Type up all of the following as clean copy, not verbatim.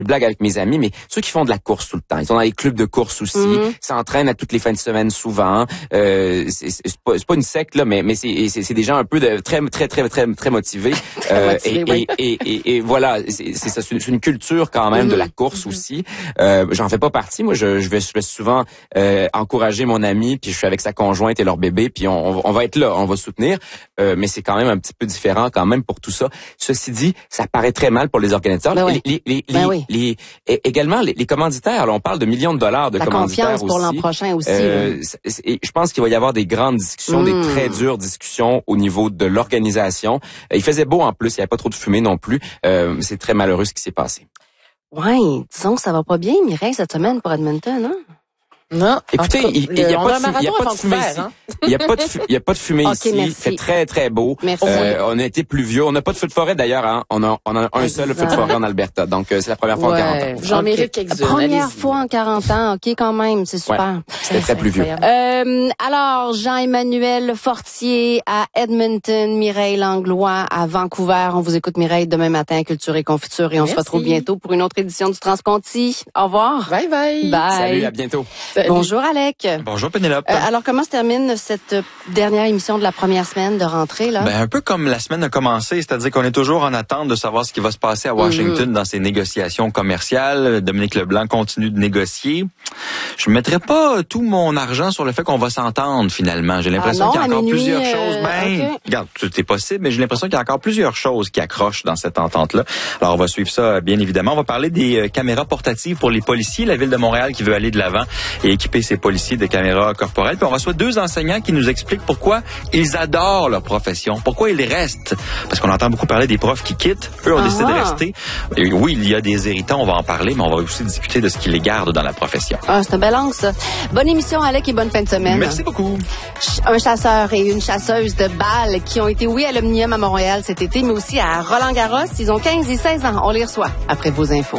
je blague avec mes amis, mais ceux qui font de la course tout le temps, ils sont dans les clubs de course aussi, s'entraînent à toutes les fins de semaine souvent. C'est pas une secte là, mais c'est des gens un peu de très motivés. Et voilà, c'est ça, c'est une culture quand même de la course aussi. J'en fais pas partie. Moi, je vais souvent encourager mon ami, puis je suis avec sa conjointe et leur bébé, puis on va être là, on va soutenir. Mais c'est quand même un petit peu différent quand même pour tout ça. Ceci dit, ça paraît très mal pour les organisateurs. Également, les commanditaires, là, on parle de millions de dollars de commanditaires aussi. La confiance pour l'an prochain aussi. Je pense qu'il va y avoir des grandes discussions, des très dures discussions au niveau de l'organisation. Il faisait beau en plus, il n'y avait pas trop de fumée non plus. C'est très malheureux ce qui s'est passé. Ouais, disons que ça va pas bien, Mireille, cette semaine pour Edmonton, hein? Non. Écoutez, il y a pas de fumée ici. Il y a pas de fumée ici. Merci. Il fait très, très beau. Merci. On a été pluvieux. On n'a pas de feu de forêt d'ailleurs, hein. On a un seul feu de forêt en Alberta. Donc, c'est la première fois en 40 ans. J'en mérite quelques-uns. Première fois en 40 ans. OK, quand même. C'est super. Ouais, c'était très pluvieux. Alors, Jean-Emmanuel Fortier à Edmonton, Mireille Langlois à Vancouver. On vous écoute, Mireille, demain matin à Culture et Confiture. Et on se retrouve bientôt pour une autre édition du Transconti. Au revoir. Bye bye. Bye. Salut, à bientôt. Salut. Bonjour, Alec. Bonjour, Pénélope. Alors, comment se termine cette dernière émission de la première semaine de rentrée, là? Un peu comme la semaine a commencé, c'est-à-dire qu'on est toujours en attente de savoir ce qui va se passer à Washington dans ces négociations commerciales. Dominique Leblanc continue de négocier. Je ne mettrai pas tout mon argent sur le fait qu'on va s'entendre, finalement. J'ai l'impression qu'il y a encore plusieurs choses. Regarde, tout est possible, mais j'ai l'impression qu'il y a encore plusieurs choses qui accrochent dans cette entente-là. Alors, on va suivre ça, bien évidemment. On va parler des caméras portatives pour les policiers. La Ville de Montréal qui veut aller de l'avant et équiper ses policiers de caméras corporelles. Puis on reçoit 2 enseignants qui nous expliquent pourquoi ils adorent leur profession, pourquoi ils restent. Parce qu'on entend beaucoup parler des profs qui quittent. Eux ont décidé de rester. Et oui, il y a des irritants, on va en parler, mais on va aussi discuter de ce qui les garde dans la profession. C'est un bel angle, ça. Bonne émission, Alec, et bonne fin de semaine. Merci beaucoup. Un chasseur et une chasseuse de balles qui ont été, à l'Omnium à Montréal cet été, mais aussi à Roland-Garros. Ils ont 15 et 16 ans. On les reçoit après vos infos.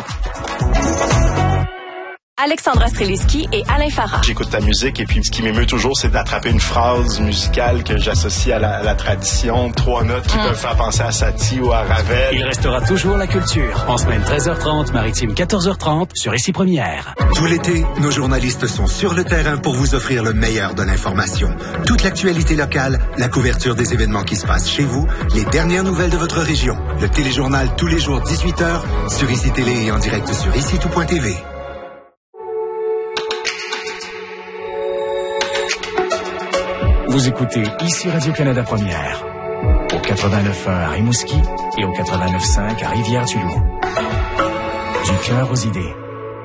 Alexandra Streliski et Alain Farah. J'écoute ta musique et puis ce qui m'émeut toujours, c'est d'attraper une phrase musicale que j'associe à la tradition. 3 notes qui peuvent faire penser à Satie ou à Ravel. Il restera toujours la culture. En semaine 13h30, maritime 14h30 sur Ici Première. Tout l'été, nos journalistes sont sur le terrain pour vous offrir le meilleur de l'information. Toute l'actualité locale, la couverture des événements qui se passent chez vous, les dernières nouvelles de votre région. Le téléjournal tous les jours 18h sur Ici Télé et en direct sur icitout.tv. Vous écoutez Ici Radio-Canada Première. Au 89.1 à Rimouski et au 89.5 à Rivière-du-Loup. Du cœur aux idées.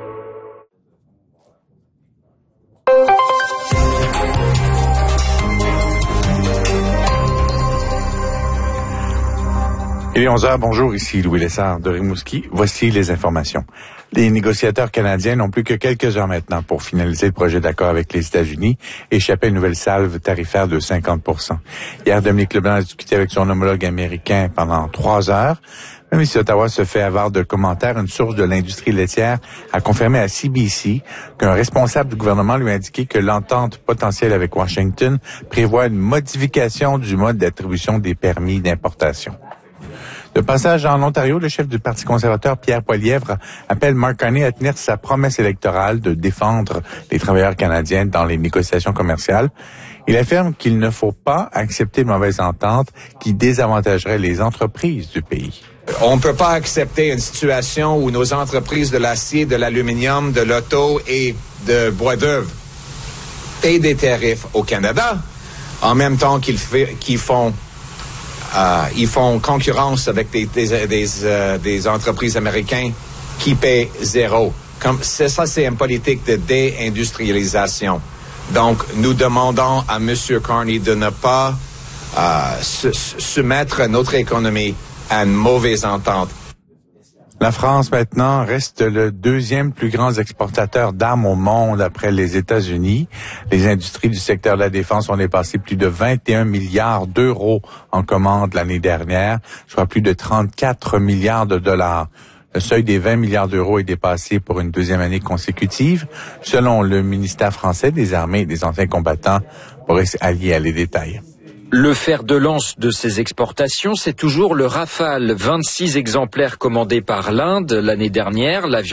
Il est 11h, bonjour, ici Louis Lessard de Rimouski. Voici les informations. Les négociateurs canadiens n'ont plus que quelques heures maintenant pour finaliser le projet d'accord avec les États-Unis et échapper à une nouvelle salve tarifaire de 50%. Hier, Dominique Leblanc a discuté avec son homologue américain pendant 3 heures. Même si Ottawa se fait avare de commentaires, une source de l'industrie laitière a confirmé à CBC qu'un responsable du gouvernement lui a indiqué que l'entente potentielle avec Washington prévoit une modification du mode d'attribution des permis d'importation. De passage en Ontario, le chef du Parti conservateur, Pierre Poilievre, appelle Mark Carney à tenir sa promesse électorale de défendre les travailleurs canadiens dans les négociations commerciales. Il affirme qu'il ne faut pas accepter de mauvaises ententes qui désavantageraient les entreprises du pays. On ne peut pas accepter une situation où nos entreprises de l'acier, de l'aluminium, de l'auto et de bois d'œuvre payent des tarifs au Canada, en même temps qu'ils font concurrence avec des entreprises américaines qui paient zéro. C'est une politique de déindustrialisation. Donc, nous demandons à M. Carney de ne pas soumettre notre économie à une mauvaise entente. La France, maintenant, reste le 2e plus grand exportateur d'armes au monde après les États-Unis. Les industries du secteur de la défense ont dépassé plus de 21 milliards d'euros en commandes l'année dernière, soit plus de 34 milliards de dollars. Le seuil des 20 milliards d'euros est dépassé pour une 2e année consécutive, selon le ministère français des Armées et des Anciens combattants. Boris Allier a les détails. Le fer de lance de ces exportations, c'est toujours le Rafale. 26 exemplaires commandés par l'Inde l'année dernière. L'avion